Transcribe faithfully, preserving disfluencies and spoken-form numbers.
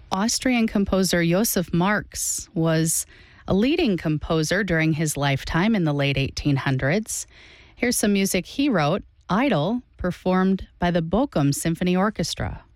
Austrian composer Joseph Marx was a leading composer during his lifetime in the late eighteen hundreds. Here's some music he wrote, Idle, performed by the Bochum Symphony Orchestra.